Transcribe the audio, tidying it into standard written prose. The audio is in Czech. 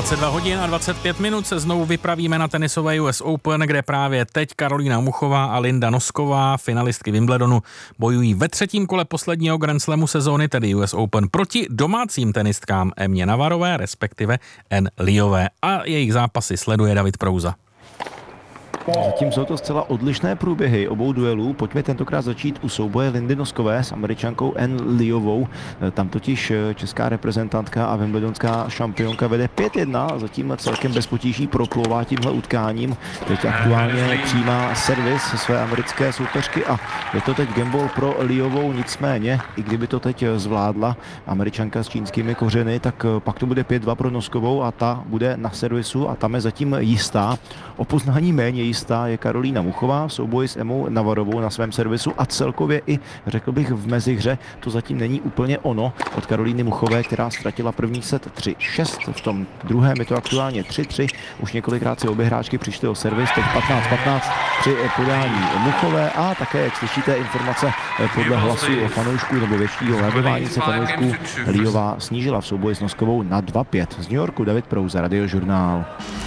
22 hodin a 25 minut se znovu vypravíme na tenisové US Open, kde právě teď Karolína Muchová a Linda Nosková, finalistky Wimbledonu, bojují ve třetím kole posledního Grand Slamu sezóny, tedy US Open, proti domácím tenistkám Emě Navarové, respektive N. Liové. A jejich zápasy sleduje David Prouza. Zatím jsou to zcela odlišné průběhy obou duelů. Pojďme tentokrát začít u souboje Lindy Noskové s Američankou N. Liovou. Tam totiž česká reprezentantka a wimbledonská šampionka vede 5-1. Zatím celkem bez potíží proplouvá tímhle utkáním. Teď aktuálně přijímá servis své americké soupeřky a je to teď gamble pro Liovou. Nicméně, i kdyby to teď zvládla Američanka s čínskými kořeny, tak pak to bude 5-2 pro Noskovou a ta bude na servisu a tam je zatím jistá. O poznání méně jistá je Karolína Muchová v souboji s Emou Navarovou na svém servisu a celkově i, řekl bych, v mezihře to zatím není úplně ono od Karolíny Muchové, která ztratila první set 3-6, v tom druhém je to aktuálně 3-3, už několikrát si obě hráčky přišly o servis, teď 15-15 při podání Muchové a také, jak slyšíte, informace podle hlasu fanoušků nebo většího hledování se fanoušků, Liová snížila v souboji s Noskovou na 2-5. Z New Yorku David Prouza, Radiožurnál.